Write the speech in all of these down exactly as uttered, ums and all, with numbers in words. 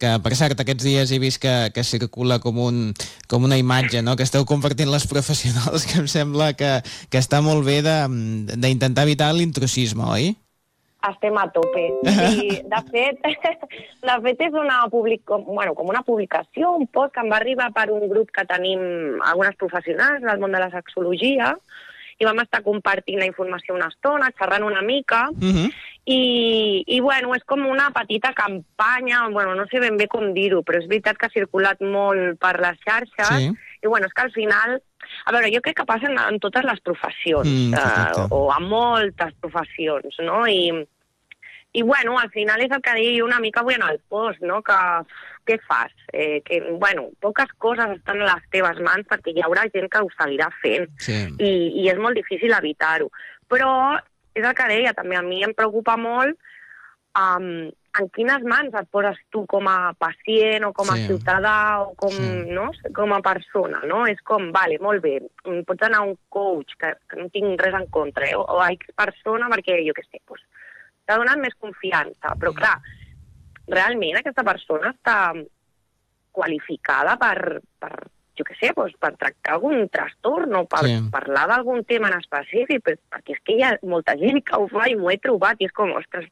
que, per cert, aquests dies he vist que, que circula com, un, com una imatge, no?, que esteu compartint les professionals, que em sembla que, que està molt bé d'intentar evitar l'intrusisme, oi? Estem a tope. Sí, de fet, de fet és una, public... bueno, com una publicació, un post que em va arribar per un grup que tenim algunes professionals del món de la sexologia, i vam estar compartint la informació una estona, xerrant una mica, uh-huh. i, i bueno, és com una petita campanya, bueno, no sé ben bé com dir-ho, però és veritat que ha circulat molt per les xarxes, sí. I bueno, és que al final, a veure, jo crec que passa en, en totes les professions, mm, eh, o a moltes professions, no? I, i bueno, al final és el que deia una mica avui en el post, no?, que què fas? Eh, que, bueno, poques coses estan a les teves mans perquè hi haurà gent que ho seguirà fent, sí. I, i és molt difícil evitar-ho. Però és el que deia, també a mi em preocupa molt um, en quines mans et poses tu com a pacient o com a sí. ciutadà o com, sí. no? com a persona, no? És com, vale, molt bé, pots anar a un coach, que, que no tinc res en contra, eh? o, o a X persona perquè, jo què sé, doncs, t'ha donat més confiança, però clar, realment aquesta persona està qualificada per, per jo què sé, doncs, per tractar algun trastorn o per sí. parlar d'algun tema en específic, perquè és que hi ha molta gent que ho fa i m'ho he trobat i és com, ostres,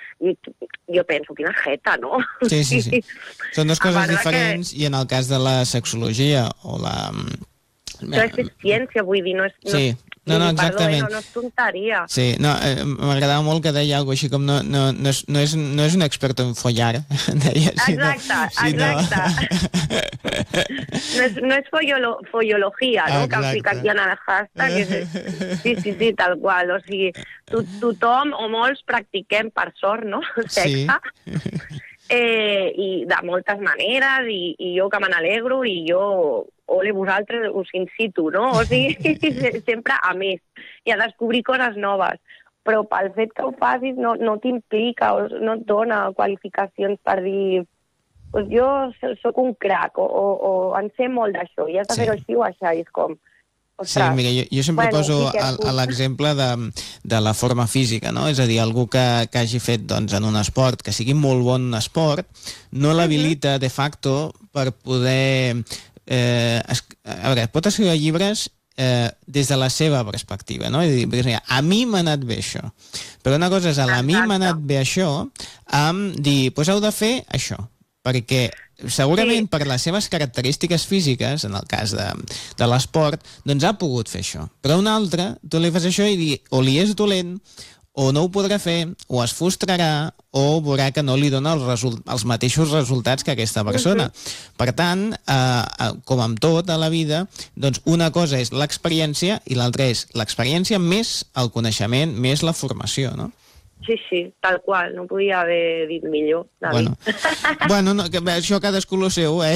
jo penso, quina jeta, no? Sí, sí, sí. Són dues coses diferents que... i en el cas de la sexologia o la... Això és ciència, vull dir, no és... No... Sí. No, no, exactament. Perdó, no, no és tonteria. Sí, no, eh, m'agradava molt que deia alguna cosa així com no, no, no, és, no, és, no és un expert en follar, deia. Sinó, exacte, sinó... exacte. no, és, no és follolo, follologia, no?, que han ficat ja en el hashtag. És, sí, sí, sí, tal qual. O sigui, to, tothom o molts practiquem, per sort, no?, sexe. Sí. Eh, i de moltes maneres, i, i jo que me n'alegro, i jo, ole vosaltres, us incito, no? O sigui, sempre a més, i a descobrir coses noves. Però pel fet que ho facis no, no t'implica, o no et dona qualificacions per dir pues jo sóc un crac, o, o, o en sé molt d'això, i has de sí. fer-ho així o això, i és com... Ostres. Sí, mira, jo, jo sempre bueno, poso sí a, a l'exemple de, de la forma física, no? És a dir, algú que, que hagi fet doncs, en un esport, que sigui molt bon esport, no l'habilita de facto per poder... Eh, es, a veure, pot escriure llibres eh, des de la seva perspectiva, no? És a dir, a mi m'ha anat bé això. Però una cosa és, a mi m'ha anat bé això, amb dir, doncs heu de fer això, perquè segurament sí. per les seves característiques físiques, en el cas de, de l'esport, doncs ha pogut fer això. Però un altre, tu li fas això i dir, o li és dolent, o no ho podrà fer, o es frustrarà, o veurà que no li dona els, result els mateixos resultats que aquesta persona. Uh-huh. Per tant, eh, com amb tot a la vida, doncs una cosa és l'experiència i l'altra és l'experiència més el coneixement, més la formació, no? Sí, sí, tal qual, no podia haver dit millor, David. Bueno, bueno no, que, això cadascú lo seu, eh?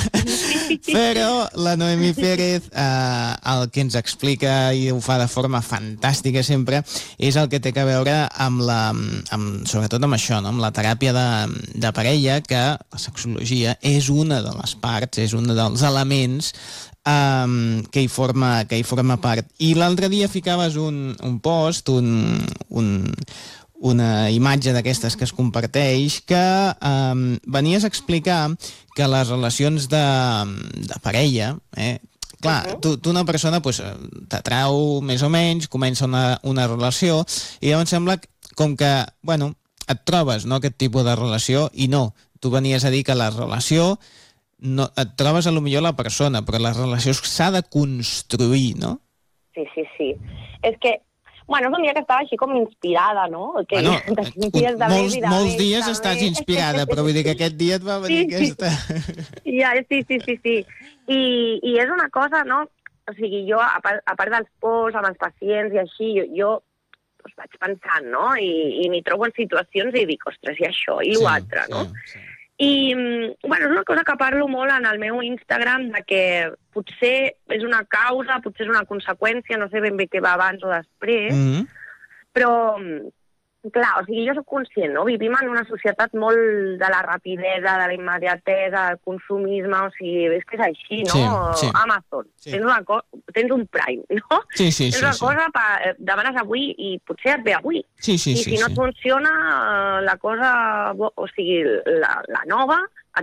Però la Noemí Pérez eh, el que ens explica i ho fa de forma fantàstica sempre és el que té a veure amb la, amb, sobretot amb això, no? Amb la teràpia de, de parella, que la sexologia és una de les parts, és un dels elements Um, que, hi forma, que hi forma part. I l'altre dia ficaves un, un post, un, un, una imatge d'aquestes que es comparteix, que um, venies a explicar que les relacions de, de parella, eh, clar, tu, tu una persona pues, t'atrau més o menys, comença una, una relació, i llavors sembla com que, bueno, et trobes, no, aquest tipus de relació, i no, tu venies a dir que la relació no, et trobes a lo millor la persona, però la relació s'ha de construir, no? Sí, sí, sí. És que, bueno, és un dia que estava així com inspirada, no? Que bueno, un, molts, molts dies estàs inspirada, però vull dir que aquest dia et va venir sí, aquesta... Sí. Ja, sí, sí, sí, sí. I, I és una cosa, no? O sigui, jo, a part, a part dels posts amb els pacients i així, jo, jo doncs vaig pensant, no? I, i m'hi trobo en situacions i dic, ostres, i això, i sí, l'altre, no? Sí, sí. I, bueno, és una cosa que parlo molt en el meu Instagram, de que potser és una causa, potser és una conseqüència, no sé ben bé què va abans o després, mm-hmm. però, clar, o sigui, jo soc conscient, no? Vivim en una societat molt de la rapidesa, de la immediatesa, del consumisme, o sigui, és que és així, no? Sí, sí. Amazon, sí. Tens, una tens un Prime, no? Sí, sí, tens sí, una sí. cosa, pa, demanes avui i potser et ve avui. Sí, sí, I sí, si no sí. et funciona la cosa, o sigui, la, la nova,